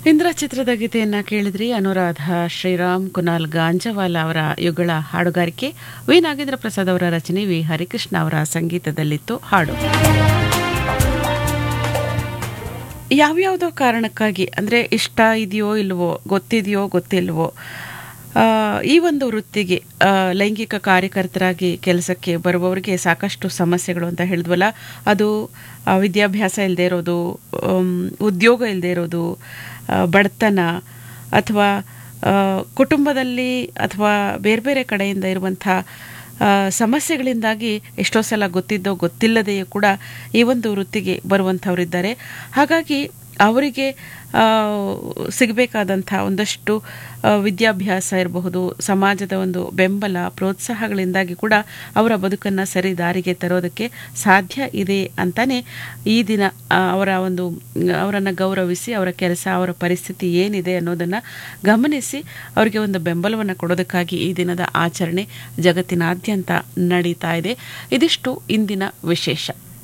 ಇಂದ್ರ ಚಿತ್ರದ ಗೀತೆಯನ್ನ ಕೇಳಿದ್ರಿ. ಅನುರಾಧ ಶ್ರೀರಾಮ್, ಕುನಾಲ್ ಗಾಂಜವಾಲ ಅವರ ಯುಗಳ ಹಾಡುಗಾರಿಕೆ, ವಿ ನಾಗೇಂದ್ರ ಪ್ರಸಾದ್ ಅವರ ರಚನೆ, ವಿ ಹರಿಕೃಷ್ಣ ಅವರ ಸಂಗೀತದಲ್ಲಿತ್ತು ಹಾಡು. ಯಾವ್ಯಾವುದೋ ಕಾರಣಕ್ಕಾಗಿ ಅಂದರೆ ಇಷ್ಟ ಇದೆಯೋ ಇಲ್ವೋ, ಗೊತ್ತಿದೆಯೋ ಗೊತ್ತಿಲ್ವೋ, ಈ ಒಂದು ವೃತ್ತಿಗೆ ಲೈಂಗಿಕ ಕಾರ್ಯಕರ್ತರಾಗಿ ಕೆಲಸಕ್ಕೆ ಬರುವವರಿಗೆ ಸಾಕಷ್ಟು ಸಮಸ್ಯೆಗಳು ಅಂತ ಹೇಳಿದ್ವಲ್ಲ. ಅದು ವಿದ್ಯಾಭ್ಯಾಸ ಇಲ್ಲದೆ ಇರೋದು, ಉದ್ಯೋಗ ಇಲ್ಲದೆ ಇರೋದು, ಬಡತನ, ಅಥವಾ ಕುಟುಂಬದಲ್ಲಿ ಅಥವಾ ಬೇರೆ ಬೇರೆ ಕಡೆಯಿಂದ ಇರುವಂಥ ಸಮಸ್ಯೆಗಳಿಂದಾಗಿ ಎಷ್ಟೋ ಸಲ ಗೊತ್ತಿದ್ದೋ ಗೊತ್ತಿಲ್ಲದೆಯೂ ಕೂಡ ಈ ಒಂದು ವೃತ್ತಿಗೆ ಬರುವಂಥವರಿದ್ದಾರೆ. ಹಾಗಾಗಿ ಅವರಿಗೆ ಸಿಗಬೇಕಾದಂಥ ಒಂದಷ್ಟು ವಿದ್ಯಾಭ್ಯಾಸ ಇರಬಹುದು, ಸಮಾಜದ ಒಂದು ಬೆಂಬಲ ಪ್ರೋತ್ಸಾಹಗಳಿಂದಾಗಿ ಕೂಡ ಅವರ ಬದುಕನ್ನು ಸರಿ ದಾರಿಗೆ ತರೋದಕ್ಕೆ ಸಾಧ್ಯ ಇದೆ ಅಂತಾನೆ ಈ ದಿನ ಅವರನ್ನು ಗೌರವಿಸಿ, ಅವರ ಕೆಲಸ, ಅವರ ಪರಿಸ್ಥಿತಿ ಏನಿದೆ ಅನ್ನೋದನ್ನು ಗಮನಿಸಿ ಅವರಿಗೆ ಒಂದು ಬೆಂಬಲವನ್ನು ಕೊಡೋದಕ್ಕಾಗಿ ಈ ದಿನದ ಆಚರಣೆ ಜಗತ್ತಿನಾದ್ಯಂತ ನಡೀತಾ ಇದೆ. ಇದಿಷ್ಟು ಇಂದಿನ ವಿಶೇಷ.